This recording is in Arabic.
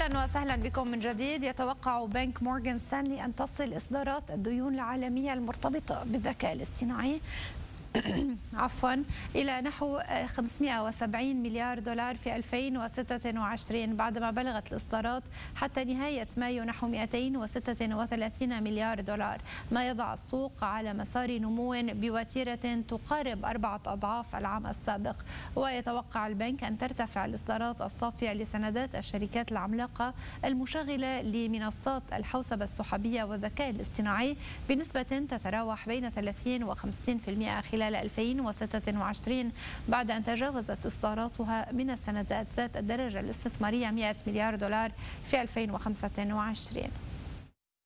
أهلا وسهلا بكم من جديد. يتوقع بنك مورغان ستانلي أن تصل إصدارات الديون العالمية المرتبطة بالذكاء الاصطناعي إلى نحو 570 مليار دولار في 2026 بعدما بلغت الإصدارات حتى نهاية مايو نحو 236 مليار دولار، ما يضع السوق على مسار نمو بوتيرة تقارب 4 أضعاف العام السابق. ويتوقع البنك أن ترتفع الإصدارات الصافية لسندات الشركات العملاقة المشغلة لمنصات الحوسبة السحابية والذكاء الاصطناعي بنسبة تتراوح بين 30 و 50% خلال 2026 بعد أن تجاوزت إصداراتها من السندات ذات الدرجة الاستثمارية 100 مليار دولار في 2025.